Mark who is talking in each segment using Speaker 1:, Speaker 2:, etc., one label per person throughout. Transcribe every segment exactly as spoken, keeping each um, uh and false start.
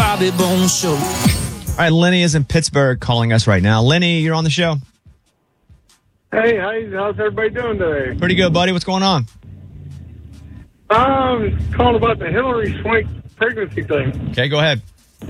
Speaker 1: Bobby Bones Show.
Speaker 2: All right, Lenny is in Pittsburgh calling us right now. Lenny, you're on the show.
Speaker 3: Hey, how's everybody doing today?
Speaker 2: Pretty good, buddy. What's going on?
Speaker 3: Um, calling about the Hillary Swank pregnancy thing.
Speaker 2: Okay, go ahead.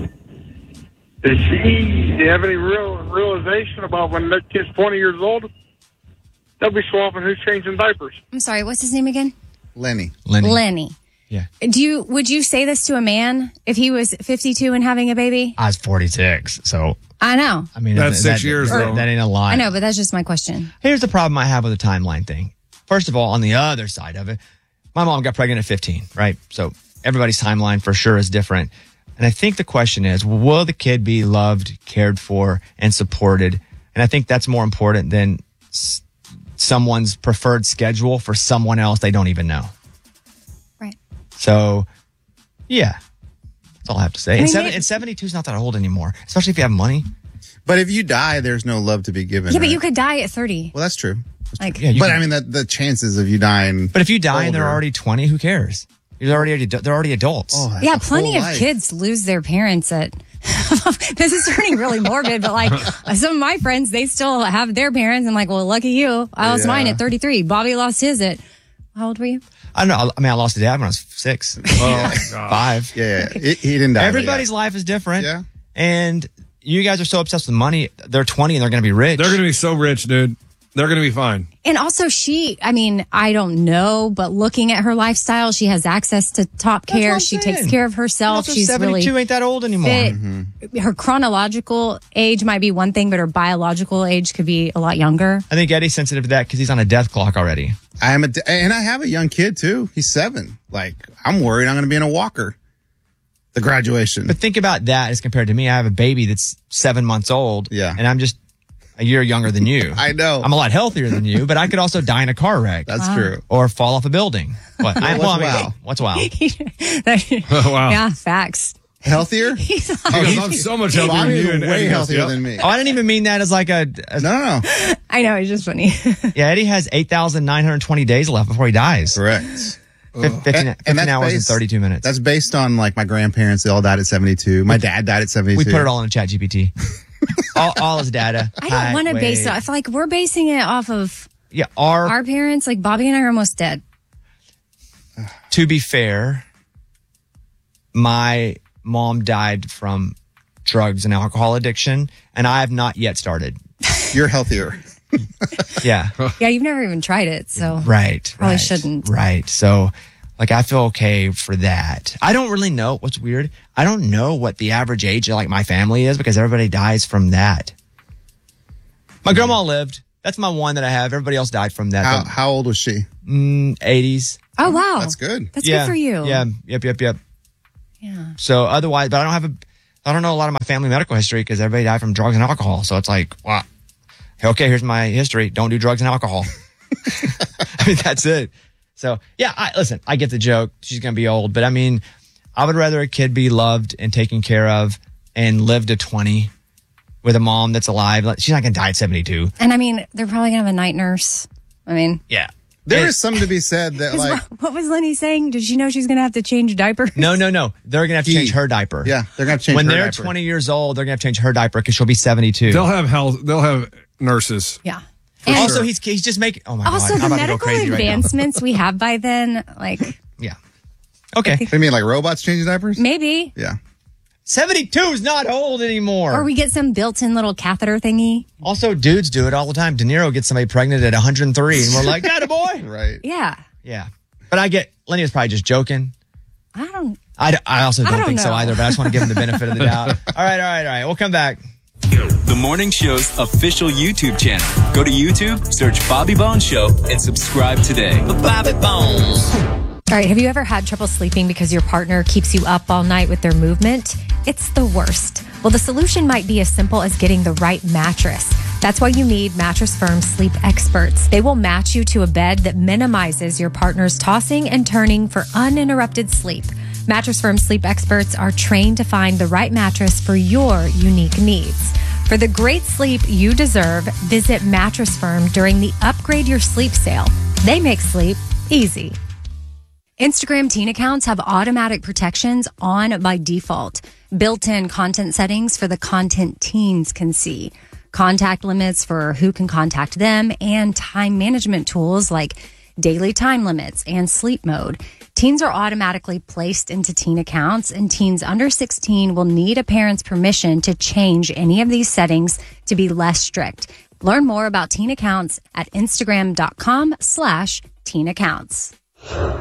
Speaker 3: Does she have any real realization about when that kid's twenty years old? They'll be swapping who's changing diapers.
Speaker 4: I'm sorry, what's his name again?
Speaker 5: Lenny.
Speaker 2: Lenny.
Speaker 4: Lenny.
Speaker 2: Yeah.
Speaker 4: Do you would you say this to a man if he was fifty-two and having a baby?
Speaker 2: I was forty-six, so
Speaker 4: I know.
Speaker 2: I mean
Speaker 6: That's
Speaker 2: that,
Speaker 6: six
Speaker 2: that,
Speaker 6: years,
Speaker 2: that,
Speaker 6: though.
Speaker 2: That ain't a lie.
Speaker 4: I know, but that's just my question.
Speaker 2: Here's the problem I have with the timeline thing. First of all, on the other side of it, my mom got pregnant at fifteen, right? So everybody's timeline for sure is different. And I think the question is, will the kid be loved, cared for, and supported? And I think that's more important than s- someone's preferred schedule for someone else they don't even know.
Speaker 4: Right.
Speaker 2: So, yeah, that's all I have to say.
Speaker 4: I
Speaker 2: And,
Speaker 4: mean,
Speaker 2: seven,
Speaker 4: maybe-
Speaker 2: and seventy-two is not that old anymore, especially if you have money.
Speaker 5: But if you die, there's no love to be given.
Speaker 4: Yeah, but
Speaker 5: right?
Speaker 4: you could die at thirty.
Speaker 5: Well, that's true.
Speaker 4: Like,
Speaker 2: Yeah, you
Speaker 5: But
Speaker 2: can-
Speaker 5: I mean, that the chances of you dying.
Speaker 2: But if you die and they're
Speaker 5: older-
Speaker 2: already twenty, who cares? You're already they're already adults.
Speaker 5: Oh, that's
Speaker 4: yeah,
Speaker 5: a
Speaker 4: plenty
Speaker 5: whole
Speaker 4: of
Speaker 5: life.
Speaker 4: kids lose their parents at. This is turning really morbid, but like some of my friends, they still have their parents. I'm like, well, lucky you. I lost
Speaker 5: Yeah.
Speaker 4: mine at thirty-three. Bobby lost his at. How old were you?
Speaker 2: I don't know. I mean, I lost a dad when I was six,
Speaker 6: Oh, God.
Speaker 2: five.
Speaker 5: Yeah, yeah. He, he didn't die.
Speaker 2: Everybody's life is different.
Speaker 5: Yeah.
Speaker 2: And you guys are so obsessed with money. They're twenty and they're going to be rich.
Speaker 6: They're going to be so rich, dude. They're going to be fine.
Speaker 4: And also, she, I mean, I don't know, but looking at her lifestyle, she has access to top
Speaker 2: That's what
Speaker 4: care.
Speaker 2: I'm
Speaker 4: She
Speaker 2: saying.
Speaker 4: takes care of herself.
Speaker 2: Also,
Speaker 4: She's
Speaker 2: seventy-two
Speaker 4: really
Speaker 2: ain't that old anymore.
Speaker 4: fit.
Speaker 5: Mm-hmm.
Speaker 4: Her chronological age might be one thing, but her biological age could be a lot younger.
Speaker 2: I think Eddie's sensitive to that because he's on a death clock already.
Speaker 5: I am a, and I have a young kid too. He's seven. Like, I'm worried I'm going to be in a walker. The graduation.
Speaker 2: But think about that as compared to me. I have a baby that's seven months old.
Speaker 5: Yeah.
Speaker 2: And I'm just a year younger than you.
Speaker 5: I know.
Speaker 2: I'm a lot healthier than you, but I could also die in a car wreck.
Speaker 5: That's true.
Speaker 2: Or fall off a building. What? I, well, I mean,
Speaker 5: wow.
Speaker 2: what's wow?
Speaker 6: Oh, wow.
Speaker 4: Yeah, facts.
Speaker 5: Healthier?
Speaker 4: He's
Speaker 6: Because I'm so much healthier than
Speaker 5: Bobby's
Speaker 6: you. and
Speaker 5: way
Speaker 6: Eddie goes,
Speaker 5: healthier
Speaker 6: yep.
Speaker 5: than me.
Speaker 2: Oh, I didn't even mean that as like a, a
Speaker 5: No, no, no.
Speaker 4: I know, it's just funny.
Speaker 2: yeah, Eddie has eight thousand nine hundred twenty days left before he dies.
Speaker 5: Correct.
Speaker 2: Fif- fifteen,
Speaker 5: And-
Speaker 2: fifteen
Speaker 5: and that's
Speaker 2: hours and
Speaker 5: based-
Speaker 2: thirty-two minutes.
Speaker 5: That's based on like my grandparents. They all died at seventy-two. My dad died at seventy-two.
Speaker 2: We put it all in a chat G P T. all, all his data.
Speaker 4: I don't want to base it. I feel like we're basing it off of
Speaker 2: Yeah, our,
Speaker 4: our parents. Like Bobby and I are almost dead.
Speaker 2: to be fair, my mom died from drugs and alcohol addiction, and I have not yet started.
Speaker 5: You're healthier.
Speaker 2: Yeah.
Speaker 4: Yeah, you've never even tried it, so
Speaker 2: Right.
Speaker 4: Probably
Speaker 2: right,
Speaker 4: shouldn't.
Speaker 2: Right. So, like, I feel okay for that. I don't really know what's weird. I don't know what the average age of like my family is because everybody dies from that. My grandma lived. That's my one that I have. Everybody else died from that.
Speaker 5: How, how old was she?
Speaker 2: Mm, eighties.
Speaker 4: Oh wow,
Speaker 5: That's good.
Speaker 4: That's
Speaker 2: yeah.
Speaker 4: good for you.
Speaker 2: Yeah. Yep. Yep. Yep.
Speaker 4: Yeah.
Speaker 2: So otherwise, but I don't have a, I don't know a lot of my family medical history because everybody died from drugs and alcohol. So it's like, wow. Okay, here's my history. Don't do drugs and alcohol. I mean, that's it. So yeah, I, listen, I get the joke. She's going to be old, but I mean, I would rather a kid be loved and taken care of and live to twenty with a mom that's alive. Like, she's not going to die at seventy-two.
Speaker 4: And I mean, they're probably gonna have a night nurse. I mean,
Speaker 2: Yeah.
Speaker 5: There
Speaker 2: And-
Speaker 5: is something to be said that like,
Speaker 4: what was Lenny saying? Did she know she's gonna have to change diapers?
Speaker 2: No, no, no. They're going to have to
Speaker 5: He-
Speaker 2: change her diaper.
Speaker 5: yeah, they're going to change
Speaker 2: When
Speaker 5: her
Speaker 2: they're
Speaker 5: diaper.
Speaker 2: twenty years old, they're going to have to change her diaper because she'll be seventy-two.
Speaker 6: They'll have health. They'll have nurses.
Speaker 4: Yeah. And
Speaker 2: also,
Speaker 6: sure.
Speaker 2: he's he's just making. Oh my
Speaker 4: also
Speaker 2: god!
Speaker 4: the
Speaker 2: I'm about to go
Speaker 4: medical
Speaker 2: crazy right now.
Speaker 4: advancements we have by then, like
Speaker 2: Yeah. Okay.
Speaker 5: What do you mean, like robots changing diapers?
Speaker 4: maybe,
Speaker 5: Yeah.
Speaker 2: seventy-two is not old anymore.
Speaker 4: or we get some built-in little catheter thingy.
Speaker 2: Also, dudes do it all the time. De Niro gets somebody pregnant at one hundred three, and we're like, "Got a boy."
Speaker 5: Right.
Speaker 4: Yeah.
Speaker 2: Yeah. But I get Lenny was probably just joking.
Speaker 4: I don't.
Speaker 2: I, I also don't,
Speaker 4: I don't
Speaker 2: think so
Speaker 4: know.
Speaker 2: either. But I just want to give him the benefit of the doubt. All right, all right, all right. We'll come back.
Speaker 7: The Morning Show's official YouTube channel. Go to YouTube, search Bobby Bones Show, and subscribe today.
Speaker 1: The Bobby Bones.
Speaker 8: All right, have you ever had trouble sleeping because your partner keeps you up all night with their movement? It's the worst. Well, the solution might be as simple as getting the right mattress. That's why you need Mattress Firm's sleep experts. They will match you to a bed that minimizes your partner's tossing and turning for uninterrupted sleep. Mattress Firm sleep experts are trained to find the right mattress for your unique needs. For the great sleep you deserve, visit Mattress Firm during the Upgrade Your Sleep sale. They make sleep easy.
Speaker 4: Instagram teen accounts have automatic protections on by default, built-in content settings for the content teens can see, contact limits for who can contact them, and time management tools like daily time limits and sleep mode. Teens are automatically placed into teen accounts, and teens under sixteen will need a parent's permission to change any of these settings to be less strict. Learn more about teen accounts at Instagram.com slash teen accounts.